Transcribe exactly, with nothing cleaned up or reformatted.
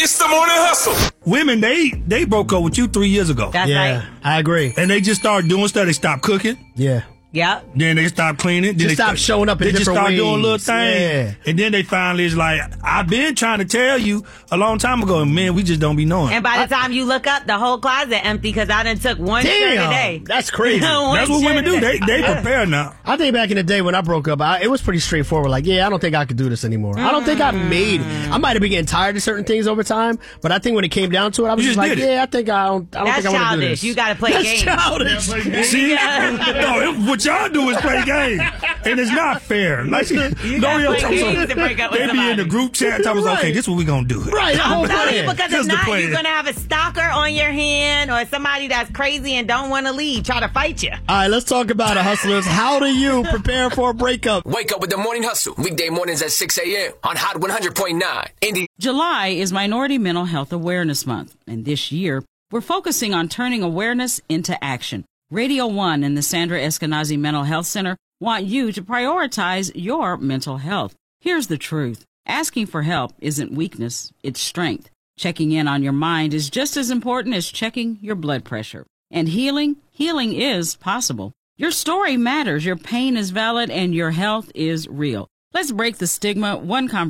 It's the Morning Hustle. Women, they they broke up with you three years ago. That's yeah, right. I agree. And they just started doing stuff. They stopped cooking. Yeah. Yep. Then they stopped cleaning. Then Just they stop start- showing up in They just different started doing ways. little things. Yeah. And then they finally is like, I've been trying to tell you a long time ago, and man, we just don't be knowing. And by the time you look up, the whole closet empty because I done took one shirt a Damn, day. that's crazy. One That's what shirt women a do. day. They they prepare now. I think back in the day when I broke up, I, it was pretty straightforward. Like, yeah, I don't think I could do this anymore. I don't think I made it. I might have been getting tired of certain things over time, but I think when it came down to it, I was You just just like, did it. yeah, I think I don't, I don't That's think I want to do childish. this. You got to play That's games. childish. See? No, it- what y'all do is play games. And it's not fair. Like, You no gotta real play talk. games to break up with They be in somebody. the group chat talking about, okay, Right. this is what we gonna do. Right, the I'm whole telling you, plan. because Just if the not, plan. you're going to have a stalker on your hand or somebody that's crazy and don't want to leave, try to fight you. All right, let's talk about it, hustlers. How do you prepare for a breakup? Wake up with the Morning Hustle. Weekday mornings at six a.m. on Hot one hundred point nine. Indy. July is Minority Mental Health Awareness Month, and this year, we're focusing on turning awareness into action. Radio One and the Sandra Eskenazi Mental Health Center want you to prioritize your mental health. Here's the truth. Asking for help isn't weakness, it's strength. Checking in on your mind is just as important as checking your blood pressure. And healing, healing is possible. Your story matters, your pain is valid, and your health is real. Let's break the stigma one conversation